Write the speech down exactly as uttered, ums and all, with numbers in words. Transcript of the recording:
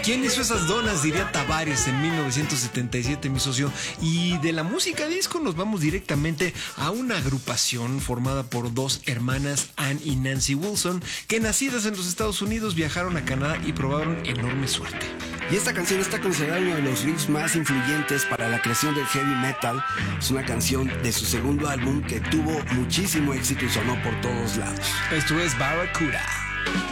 ¿Quién hizo esas donas? Diría Tavares en mil novecientos setenta y siete, mi socio. Y de la música disco nos vamos directamente a una agrupación formada por dos hermanas, Ann y Nancy Wilson, que nacidas en los Estados Unidos viajaron a Canadá y probaron enorme suerte. Y esta canción está considerada uno de los riffs más influyentes para la creación del heavy metal. Es una canción de su segundo álbum que tuvo muchísimo éxito y sonó por todos lados. Esto es Barracuda.